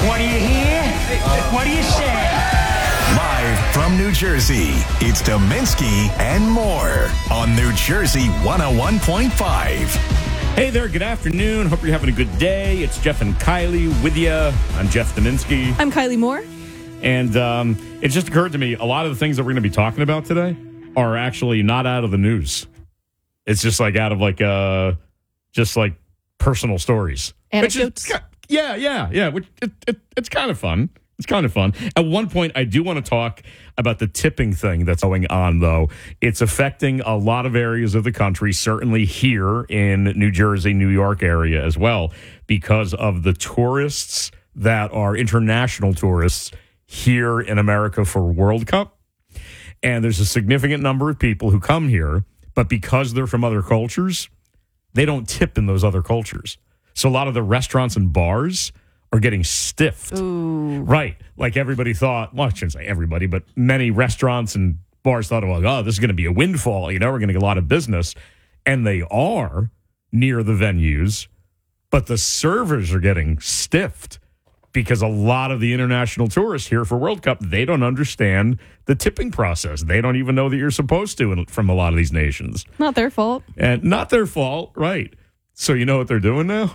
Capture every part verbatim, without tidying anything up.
What do you hear? What do you say? Live from New Jersey, it's Dominski and more on New Jersey one oh one point five. Hey there, good afternoon. Hope you're having a good day. It's Jeff and Kylie with you. I'm Jeff Dominski. I'm Kylie Moore. And um, it just occurred to me, a lot of the things that we're going to be talking about today are actually not out of the news. It's just like out of like, uh, just like personal stories. Anecdotes. Is, yeah, yeah, yeah. Which, it, it, it's kind of fun. It's kind of fun. At one point, I do want to talk about the tipping thing that's going on, though. It's affecting a lot of areas of the country, certainly here in New Jersey, New York area as well, because of the tourists that are international tourists here in America for World Cup. And there's a significant number of people who come here, but because they're from other cultures, they don't tip in those other cultures. So a lot of the restaurants and bars are getting stiffed. Ooh. Right. Like everybody thought, well, I shouldn't say everybody, but many restaurants and bars thought, well, oh, this is going to be a windfall. You know, we're going to get a lot of business. And they are near the venues, but the servers are getting stiffed because a lot of the international tourists here for World Cup, they don't understand the tipping process. They don't even know that you're supposed to from a lot of these nations. Not their fault. And not their fault. Right. So you know what they're doing now?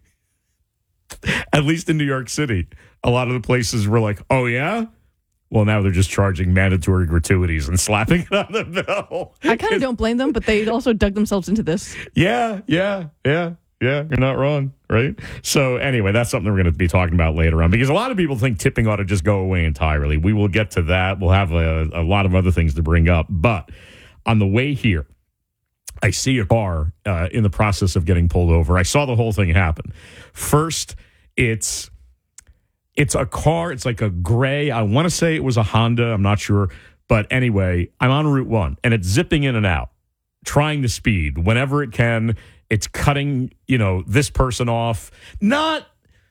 At least in New York City, a lot of the places were like, oh, yeah? Well, now they're just charging mandatory gratuities and slapping it on the bill. I kind of don't blame them, but they also dug themselves into this. Yeah, yeah, yeah, yeah. You're not wrong, right? So anyway, that's something we're going to be talking about later on because a lot of people think tipping ought to just go away entirely. We will get to that. We'll have a, a lot of other things to bring up. But on the way here, I see a car uh, in the process of getting pulled over. I saw the whole thing happen. First, it's it's a car. It's like a gray. I want to say it was a Honda. I'm not sure. But anyway, I'm on Route one, and it's zipping in and out, trying to speed whenever it can. It's cutting, you know, this person off. Not,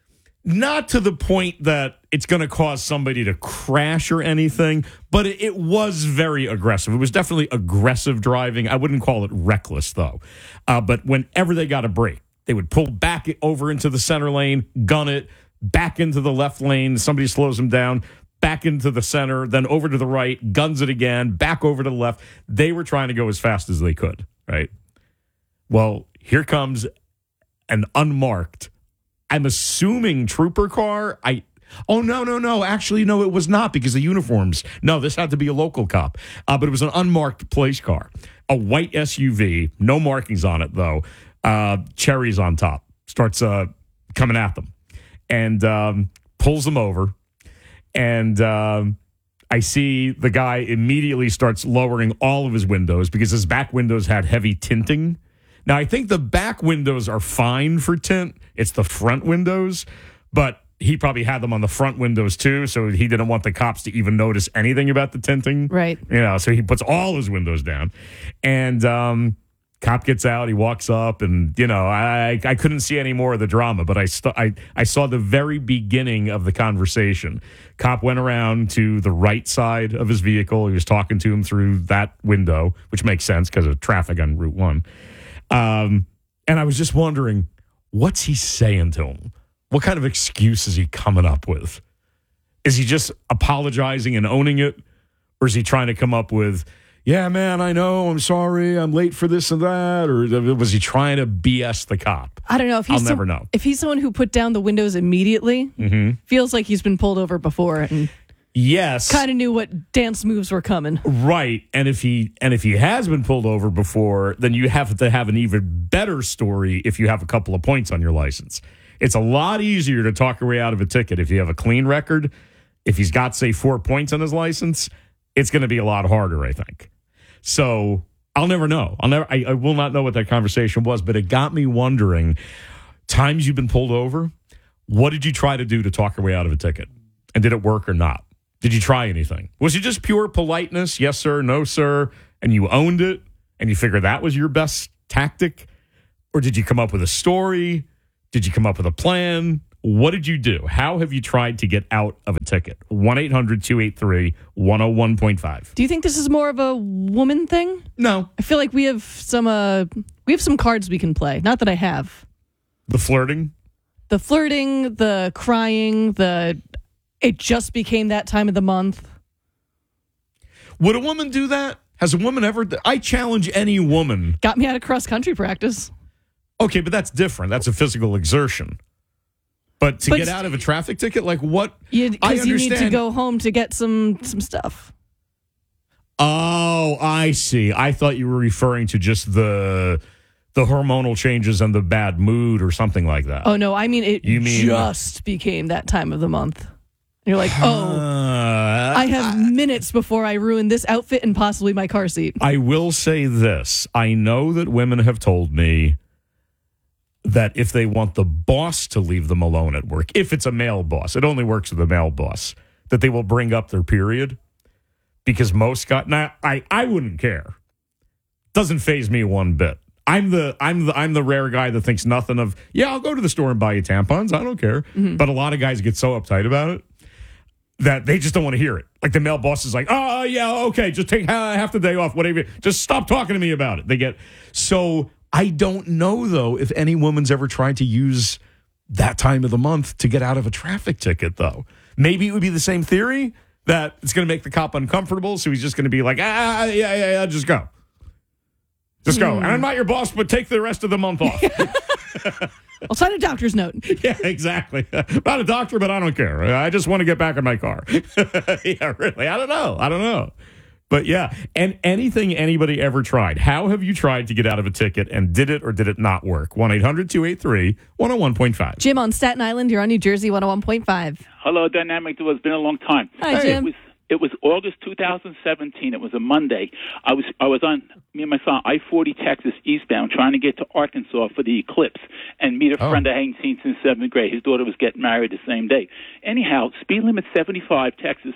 not to the point that it's going to cause somebody to crash or anything, but it, it was very aggressive. It was definitely aggressive driving. I wouldn't call it reckless, though. Uh, but whenever they got a break, they would pull back over into the center lane, gun it, back into the left lane. Somebody slows them down, back into the center, then over to the right, guns it again, back over to the left. They were trying to go as fast as they could, right? Well, here comes an unmarked, I'm assuming trooper car. I Oh, no, no, no. Actually, no, it was not because of uniforms. No, this had to be a local cop. Uh, but it was an unmarked police car, a white S U V, no markings on it, though. Uh, cherries on top, starts uh, coming at them and um, pulls them over. And um, I see the guy immediately starts lowering all of his windows because his back windows had heavy tinting. Now, I think the back windows are fine for tint. It's the front windows, but he probably had them on the front windows too, so he didn't want the cops to even notice anything about the tinting. Right. You know, so he puts all his windows down. And um, cop gets out, he walks up, and, you know, I I couldn't see any more of the drama, but I, st- I, I saw the very beginning of the conversation. Cop went around to the right side of his vehicle. He was talking to him through that window, which makes sense because of traffic on Route one. Um, and I was just wondering, what's he saying to him? What kind of excuse is he coming up with? Is he just apologizing and owning it? Or is he trying to come up with, yeah, man, I know, I'm sorry, I'm late for this and that? Or was he trying to B S the cop? I don't know. If he's I'll never some, know. If he's someone who put down the windows immediately, Mm-hmm. feels like he's been pulled over before and Yes. kind of knew what dance moves were coming. Right. And if he and if he has been pulled over before, then you have to have an even better story if you have a couple of points on your license. It's a lot easier to talk your way out of a ticket if you have a clean record. If he's got, say, four points on his license, it's going to be a lot harder, I think. So I'll never know. I'll never. I, I will not know what that conversation was, but it got me wondering, times you've been pulled over, what did you try to do to talk your way out of a ticket? And did it work or not? Did you try anything? Was it just pure politeness? Yes, sir. No, sir. And you owned it and you figured that was your best tactic? Or did you come up with a story? Did you come up with a plan? What did you do? How have you tried to get out of a ticket? one eight hundred two eight three one oh one point five. Do you think this is more of a woman thing? No. I feel like we have some uh, we have some cards we can play. Not that I have. The flirting? The flirting, the crying, the it just became that time of the month. Would a woman do that? Has a woman ever? I challenge any woman. Got me out of cross country practice. Okay, but that's different. That's a physical exertion. But to But get out of a traffic ticket, like what? Because you need to go home to get some some stuff. Oh, I see. I thought you were referring to just the the hormonal changes and the bad mood or something like that. Oh, no, I mean it You mean- just became that time of the month. You're like, oh, Uh, I have minutes before I ruin this outfit and possibly my car seat. I will say this. I know that women have told me that if they want the boss to leave them alone at work, if it's a male boss, it only works with a male boss, that they will bring up their period. Because most guys, now I, I wouldn't care. Doesn't faze me one bit. I'm the I'm the I'm the rare guy that thinks nothing of, yeah, I'll go to the store and buy you tampons. I don't care. Mm-hmm. But a lot of guys get so uptight about it that they just don't want to hear it. Like the male boss is like, oh, yeah, okay, just take half the day off, whatever. Just stop talking to me about it. They get so I don't know, though, if any woman's ever tried to use that time of the month to get out of a traffic ticket, though. Maybe it would be the same theory that it's going to make the cop uncomfortable, so he's just going to be like, ah, yeah, yeah, yeah, just go. Just go. Mm. And I'm not your boss, but take the rest of the month off. I'll sign a doctor's note. Yeah, exactly. Not a doctor, but I don't care. I just want to get back in my car. Yeah, really. I don't know. I don't know. But yeah, and anything anybody ever tried. How have you tried to get out of a ticket, and did it or did it not work? one eight hundred two eight three one oh one point five. Jim on Staten Island, you're on New Jersey one oh one point five. Hello, Dynamic Duo. It's been a long time. Hi, Hey. Jim. It was it was August two thousand seventeen. It was a Monday. I was I was on me and my son I forty Texas eastbound trying to get to Arkansas for the eclipse and meet a Oh. friend I hadn't seen since seventh grade. His daughter was getting married the same day. Anyhow, speed limit seventy-five Texas,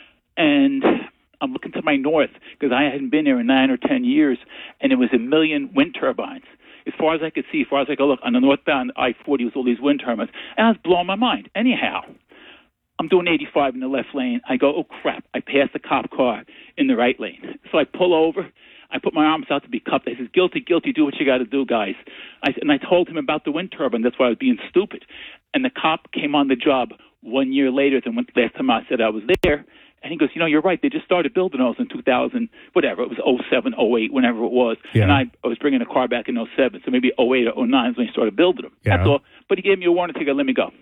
and I'm looking to my north because I hadn't been there in nine or ten years, and it was a million wind turbines. As far as I could see, as far as I could look, on the northbound I forty was all these wind turbines, and I was blowing my mind. Anyhow, I'm doing eighty-five in the left lane. I go, oh, crap. I pass the cop car in the right lane. So I pull over. I put my arms out to be cuffed. I says, guilty, guilty, do what you got to do, guys. I, and I told him about the wind turbine. That's why I was being stupid. And the cop came on the job one year later than when last time I said I was there. And he goes, you know, you're right. They just started building those in two thousand, whatever. It was oh seven, oh eight, whenever it was. Yeah. And I, I was bringing a car back in oh seven. So maybe oh eight or oh nine is when he started building them. Yeah. That's all. But he gave me a warning ticket. Let me go.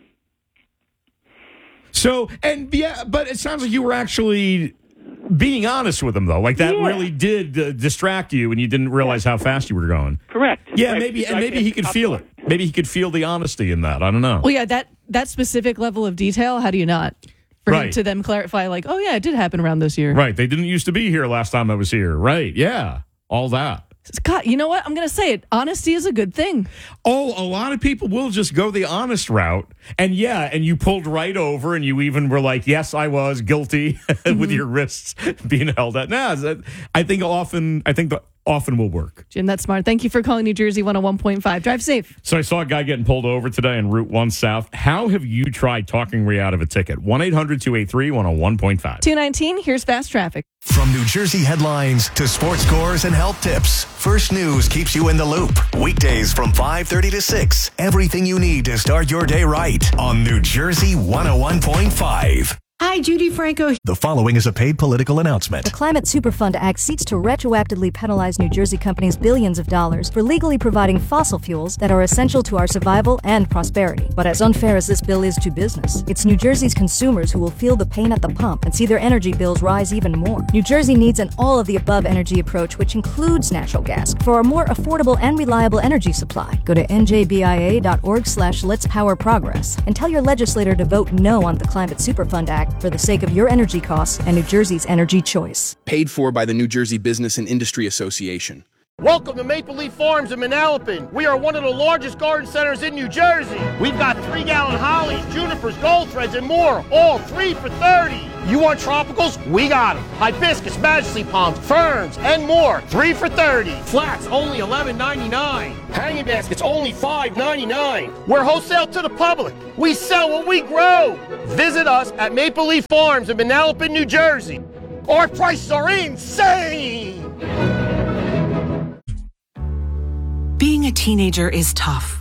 So, and yeah, but it sounds like you were actually being honest with him, though. Like that Yeah. really did uh, distract you, and you didn't realize how fast you were going. Correct. Yeah, I- maybe, I and maybe passed he the could cop feel car. it. Maybe he could feel the honesty in that. I don't know. Well, yeah, that that specific level of detail, how do you not? For him Right. to then clarify, like, oh, yeah, it did happen around this year. Right. They didn't used to be here last time I was here. Right. Yeah. All that. Scott, you know what? I'm going to say it. Honesty is a good thing. Oh, a lot of people will just go the honest route. And yeah, and you pulled right over and you even were like, yes, I was guilty with your wrists being held at. Nah, that- I think often, I think that often will work. Jim, that's smart. Thank you for calling New Jersey one oh one point five. Drive safe. So I saw a guy getting pulled over today on Route one South. How have you tried talking me out of a ticket? one eight hundred two eight three one oh one point five. two nineteen, here's fast traffic. From New Jersey headlines to sports scores and health tips, First News keeps you in the loop. Weekdays from five thirty to six. Everything you need to start your day right on New Jersey one oh one point five. Hi, Judy Franco. The following is a paid political announcement. The Climate Superfund Act seeks to retroactively penalize New Jersey companies billions of dollars for legally providing fossil fuels that are essential to our survival and prosperity. But as unfair as this bill is to business, it's New Jersey's consumers who will feel the pain at the pump and see their energy bills rise even more. New Jersey needs an all-of-the-above energy approach, which includes natural gas, for a more affordable and reliable energy supply. Go to n j b i a dot org slash let's power progress and tell your legislator to vote no on the Climate Superfund Act for the sake of your energy costs and New Jersey's energy choice. Paid for by the New Jersey Business and Industry Association. Welcome to Maple Leaf Farms in Manalapan. We are one of the largest garden centers in New Jersey. We've got three-gallon hollies, junipers, gold threads, and more, all three for thirty. You want tropicals? We got them. Hibiscus, majesty palms, ferns, and more, three for thirty. Flats, only eleven ninety-nine. Hanging baskets, only five ninety-nine. We're wholesale to the public. We sell what we grow. Visit us at Maple Leaf Farms in Manalapan, New Jersey. Our prices are insane. Being a teenager is tough.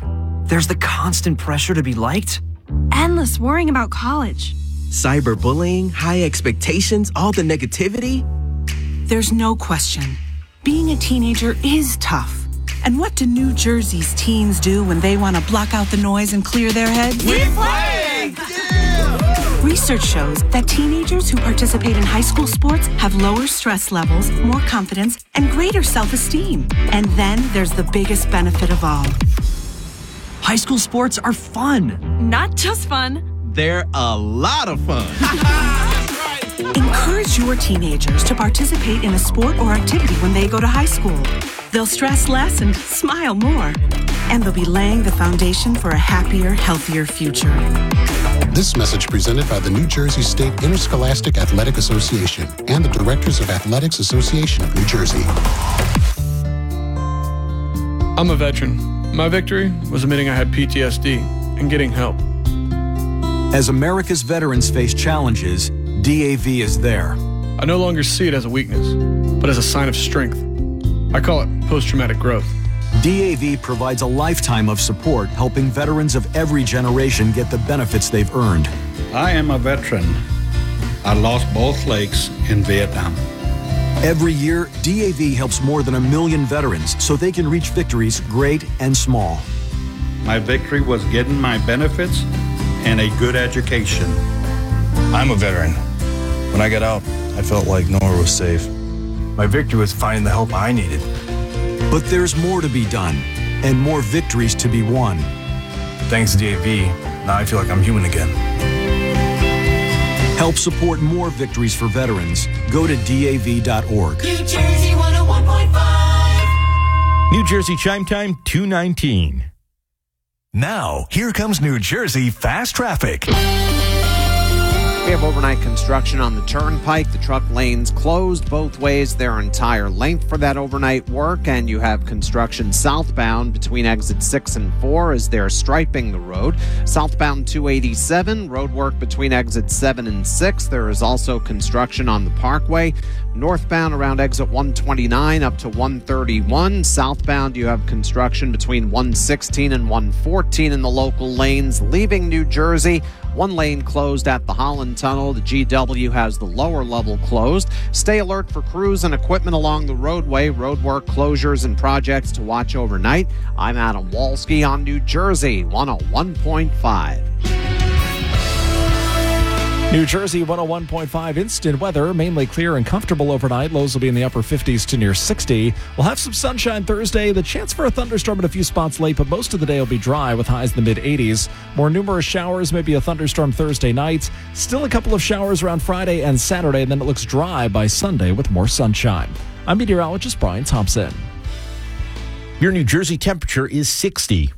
There's the constant pressure to be liked. Endless worrying about college. Cyberbullying, high expectations, all the negativity. There's no question. Being a teenager is tough. And what do New Jersey's teens do when they want to block out the noise and clear their heads? We play! Yeah! Research shows that teenagers who participate in high school sports have lower stress levels, more confidence, and greater self-esteem. And then there's the biggest benefit of all. High school sports are fun. Not just fun. They're a lot of fun. Encourage your teenagers to participate in a sport or activity when they go to high school. They'll stress less and smile more. And they'll be laying the foundation for a happier, healthier future. This message presented by the New Jersey State Interscholastic Athletic Association and the Directors of Athletics Association of New Jersey. I'm a veteran. My victory was admitting I had P T S D and getting help. As America's veterans face challenges, D A V is there. I no longer see it as a weakness, but as a sign of strength. I call it post-traumatic growth. D A V provides a lifetime of support, helping veterans of every generation get the benefits they've earned. I am a veteran. I lost both legs in Vietnam. Every year, D A V helps more than a million veterans so they can reach victories great and small. My victory was getting my benefits and a good education. I'm a veteran. When I got out, I felt like nowhere was safe. My victory was finding the help I needed. But there's more to be done, and more victories to be won. Thanks to D A V, now I feel like I'm human again. Help support more victories for veterans. Go to D A V dot org. New Jersey one oh one point five. New Jersey Chime Time two nineteen. Now, here comes New Jersey Fast Traffic. We have overnight construction on the Turnpike. The truck lanes closed both ways their entire length for that overnight work, and you have construction southbound between exit six and four as they're striping the road. Southbound two eighty-seven, road work between exit seven and six. There is also construction on the Parkway. Northbound around exit one twenty-nine up to one thirty-one. Southbound, you have construction between one sixteen and one fourteen in the local lanes. Leaving New Jersey, one lane closed at the Holland Tunnel. The G W has the lower level closed. Stay alert for crews and equipment along the roadway. Roadwork closures and projects to watch overnight. I'm Adam Walski on New Jersey one oh one point five. New Jersey one oh one point five instant weather, mainly clear and comfortable overnight. Lows will be in the upper fifties to near sixty. We'll have some sunshine Thursday. The chance for a thunderstorm at a few spots late, but most of the day will be dry with highs in the mid eighties. More numerous showers, maybe a thunderstorm Thursday night. Still a couple of showers around Friday and Saturday, and then it looks dry by Sunday with more sunshine. I'm meteorologist Brian Thompson. Your New Jersey temperature is sixty.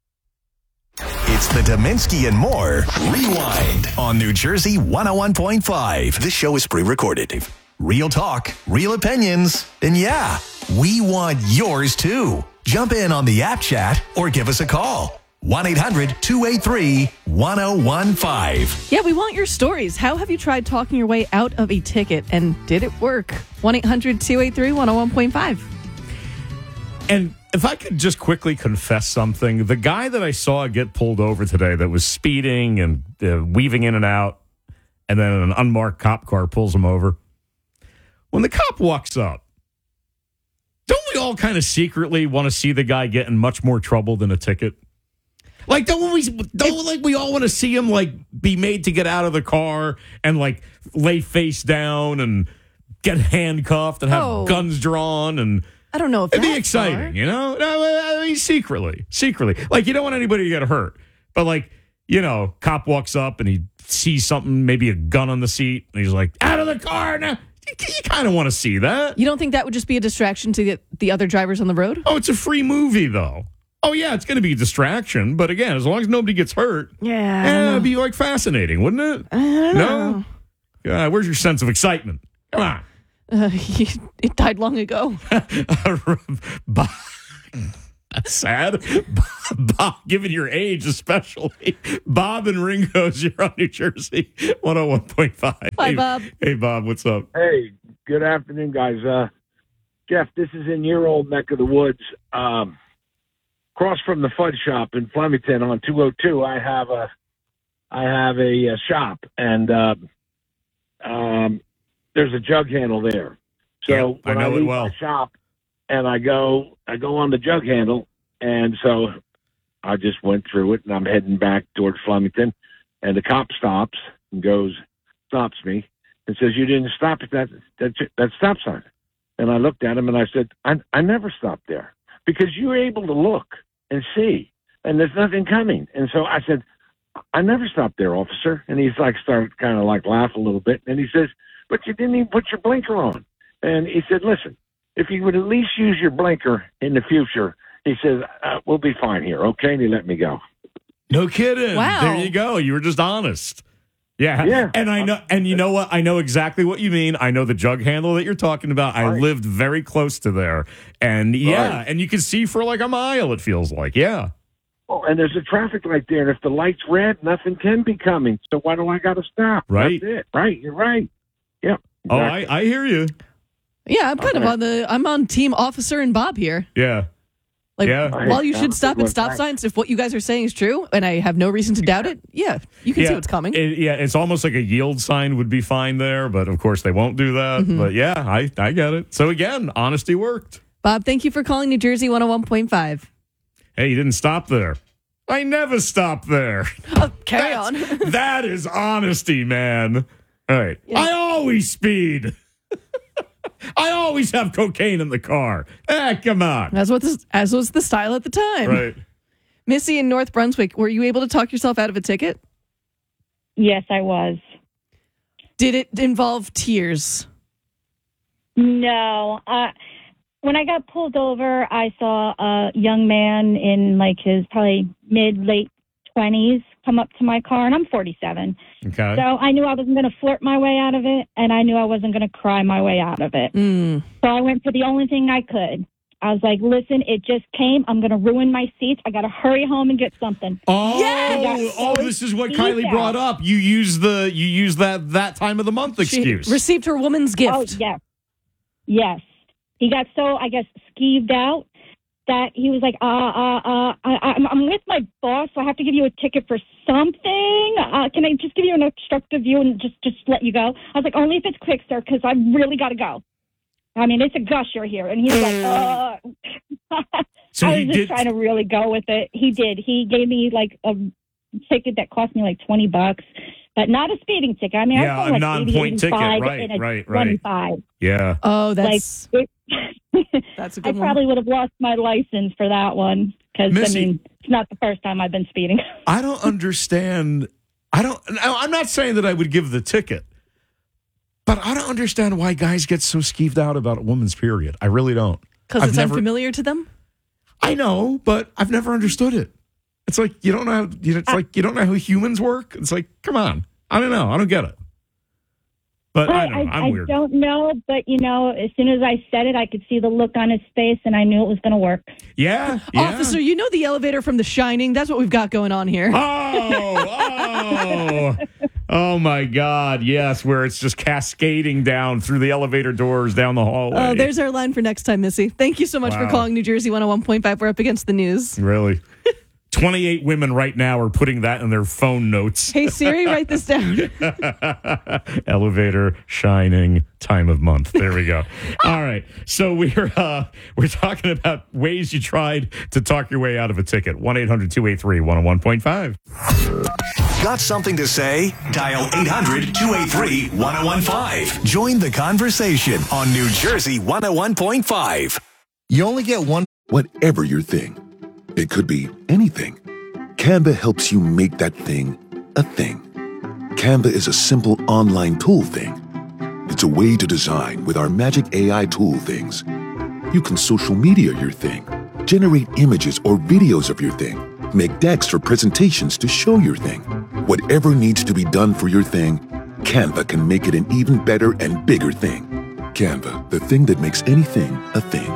It's the Dominski and More Rewind on New Jersey one oh one point five. This show is pre-recorded. Real talk, real opinions, and yeah, we want yours too. Jump in on the app chat or give us a call. one eight hundred two eight three one oh one five. Yeah, we want your stories. How have you tried talking your way out of a ticket, and did it work? one eight hundred two eight three one oh one point five. And if I could just quickly confess something, the guy that I saw get pulled over today that was speeding and uh, weaving in and out, and then an unmarked cop car pulls him over. When the cop walks up, don't we all kind of secretly want to see the guy get in much more trouble than a ticket? Like, don't we, don't like we all want to see him like be made to get out of the car and like lay face down and get handcuffed and have Oh. guns drawn and. I don't know if It'd be that's exciting, far. you know? I mean, secretly, secretly. Like, you don't want anybody to get hurt. But, like, you know, cop walks up and he sees something, maybe a gun on the seat, and he's like, out of the car now. You, you kind of want to see that. You don't think that would just be a distraction to the, the other drivers on the road? Oh, it's a free movie, though. Oh, yeah, it's going to be a distraction. But, again, as long as nobody gets hurt, Yeah. I eh, don't it'd know. be, like, fascinating, wouldn't it? I don't No? Uh, where's your sense of excitement? Come on. Uh, he, it died long ago. Bob, that's sad. Bob, Bob, given your age especially. Bob and Ringo's, you're on New Jersey one oh one point five. Hi, hey, Bob. Hey, Bob, what's up? Hey, good afternoon, guys. Uh, Jeff, this is in your old neck of the woods. Um, across from the Fudge Shop in Flemington on two oh two, I have a, I have a, a shop, and uh, um, there's a jug handle there. So yeah, when I know I leave it well. my shop, and I go, I go on the jug handle, and so I just went through it, and I'm heading back towards Flemington, and the cop stops and goes, stops me, and says, "You didn't stop at that that that stop sign." And I looked at him and I said, I, I never stopped there because you were able to look and see, and there's nothing coming. And so I said, "I never stopped there, officer." And he's like, started kind of like laugh a little bit. And he says, "But you didn't even put your blinker on." And he said, "Listen, if you would at least use your blinker in the future," he says, uh, "we'll be fine here." Okay. And he let me go. No kidding. Wow. There you go. You were just honest. Yeah. Yeah. And I know, and you know what? I know exactly what you mean. I know the jug handle that you're talking about. I Right. lived very close to there. And yeah, Right. and you can see for like a mile, it feels like. Yeah. Oh, and there's a traffic light there. And if the light's red, nothing can be coming. So why do I got to stop? Right. That's it. Right. You're right. Yeah. Oh, I, I hear you. Yeah, I'm kind of Okay. on the. I'm on Team Officer and Bob here. Yeah. Like, Yeah. while you should Right. stop at stop signs, if what you guys are saying is true, and I have no reason to doubt it, yeah, you can yeah. see what's coming. It- yeah. It's almost like a yield sign would be fine there, but of course they won't do that. Mhm. But yeah, I, I get it. So again, honesty worked. Bob, thank you for calling New Jersey one oh one point five. Hey, you didn't stop there. I never stopped there. Oh, carry That's- on. That is honesty, man. All right. Yeah. I always speed. I always have cocaine in the car. Eh, come on. As, what this, as was the style at the time. Right. Missy in North Brunswick, were you able to talk yourself out of a ticket? Yes, I was. Did it involve tears? No. Uh, when I got pulled over, I saw a young man in like his probably mid, late twenties come up to my car, and I'm forty-seven. Okay. So I knew I wasn't going to flirt my way out of it, and I knew I wasn't going to cry my way out of it. Mm. So I went for the only thing I could. I was like, listen, it just came. I'm going to ruin my seats. I got to hurry home and get something. Oh, Yes! oh, this is what See Kylie that. brought up. You use the you use that that time of the month excuse. She received her woman's gift. Oh, yes. Yes. He got so, I guess, skeeved out that he was like, uh, uh, uh, I, I'm, I'm with my boss, so I have to give you a ticket for something. Uh, can I just give you an obstructive view and just, just let you go? I was like, only if it's quick, sir, because I really got to go. I mean, it's a gusher here. And he's like, uh. So I he was just did- trying to really go with it. He did. He gave me like a ticket that cost me like twenty bucks, but not a speeding ticket. I mean, Yeah, I saw a like non-point eighty, ticket. eighty-five Right, and a right, right. twenty-five. Yeah. Oh, that's Like, it, that's a I good one. probably would have lost my license for that one because, I Missy. mean, it's not the first time I've been speeding. I don't understand. I don't. I'm not saying that I would give the ticket, but I don't understand why guys get so skeeved out about a woman's period. I really don't. Because I've it's never- unfamiliar to them? I know, but I've never understood it. It's like you don't know. How, you know, it's like you don't know how humans work. It's like, come on. I don't know. I don't get it. But I, don't know. I'm I weird. don't know, but, you know, as soon as I said it, I could see the look on his face, and I knew it was going to work. Yeah, yeah. Officer, you know the elevator from The Shining? That's what we've got going on here. Oh, oh, oh my God! Yes, where it's just cascading down through the elevator doors down the hallway. Oh, there's our line for next time, Missy. Thank you so much for Wow. calling New Jersey one oh one point five. We're up against the news. Really. twenty-eight women right now are putting that in their phone notes. Hey, Siri, write this down. Elevator, Shining, time of month. There we go. All right. So we're uh, we're talking about ways you tried to talk your way out of a ticket. one eight hundred two eight three one oh one point five. Got something to say? Dial eight hundred two eight three one oh one five. Join the conversation on New Jersey one oh one point five. You only get one. Whatever your thing. It could be anything. Canva helps you make that thing a thing. Canva is a simple online tool thing. It's a way to design with our magic A I tool things. You can social media your thing, generate images or videos of your thing, make decks or presentations to show your thing. Whatever needs to be done for your thing, Canva can make it an even better and bigger thing. Canva, the thing that makes anything a thing.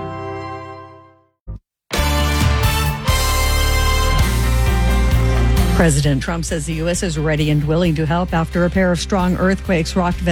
President Trump says the U S is ready and willing to help after a pair of strong earthquakes rocked